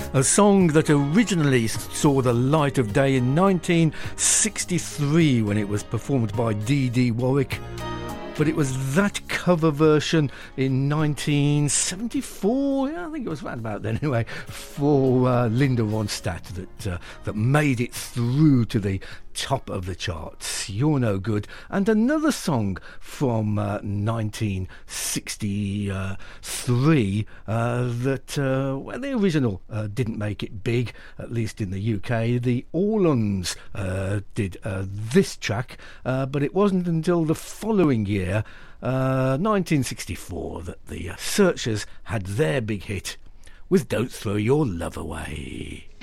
A song that originally saw the light of day in 1963 when it was performed by Dee Dee Warwick. But it was that cover version in 1974, I think it was around about then anyway, for Linda Ronstadt that made it through to the top of the charts. You're No Good. And another song from 1963 well, the original didn't make it big, at least in the UK. The Orlons did this track, but it wasn't until the following year, 1964, that the Searchers had their big hit with Don't Throw Your Love Away.